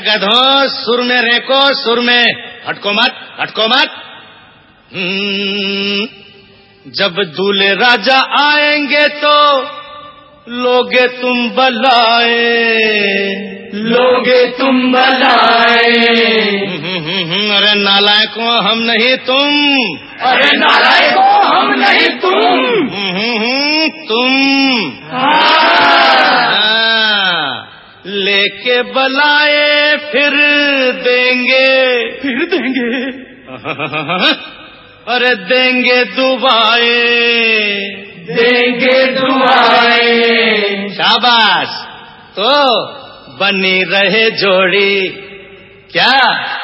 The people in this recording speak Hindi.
गधों, सुर में रेको, सुर में हटको मत। जब दूल्हे राजा आएंगे तो लोगे तुम बलाए। अरे नालायकों हम नहीं तुम, तुम लेके बलाए फिर देंगे अरे देंगे दुआएं। शाबाश, तो बनी रहे जोड़ी क्या